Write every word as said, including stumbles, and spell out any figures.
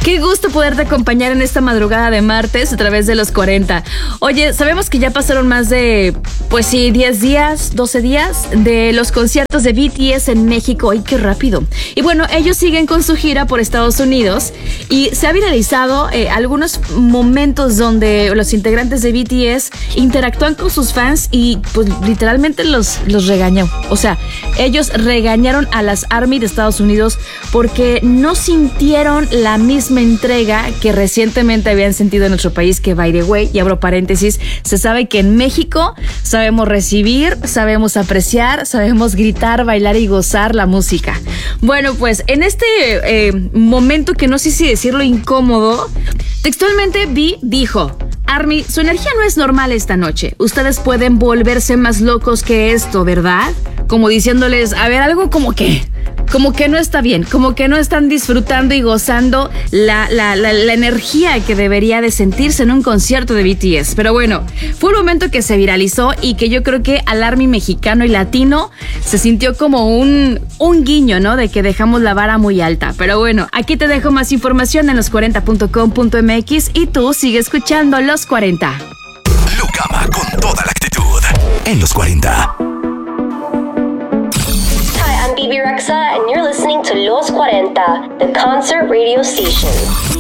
Qué gusto poderte acompañar en esta madrugada de martes a través de los cuarenta. Oye, sabemos que ya pasaron más de, pues sí, diez días, doce días de los conciertos de B T S en México. ¡Ay, qué rápido! Y bueno, ellos siguen con su gira por Estados Unidos y se ha viralizado eh, algunos momentos donde los integrantes de B T S interactúan con sus fans y pues literalmente los, los regañó. O sea, ellos regañaron a las ARMY de Estados Unidos porque no sintieron la misma entrega que recientemente habían sentido en nuestro país, que by the way, y abro paréntesis, se sabe que en México sabemos recibir, sabemos apreciar, sabemos gritar, bailar y gozar la música. Bueno, pues en este eh, momento que no sé si decirlo incómodo, textualmente Vi dijo: ARMY, su energía no es normal esta noche. Ustedes pueden volverse más locos que esto, ¿verdad? Como diciéndoles, a ver, algo como que... Como que no está bien, como que no están disfrutando y gozando la, la, la, la energía que debería de sentirse en un concierto de B T S. Pero bueno, fue un momento que se viralizó y que yo creo que al ARMY mexicano y latino se sintió como un, un guiño, ¿no? De que dejamos la vara muy alta. Pero bueno, aquí te dejo más información en los cuarenta punto com punto m x y tú sigue escuchando Los cuarenta. Lucama con toda la actitud en Los cuarenta. B B Rexa, and you're listening to Los cuarenta, the concert radio station.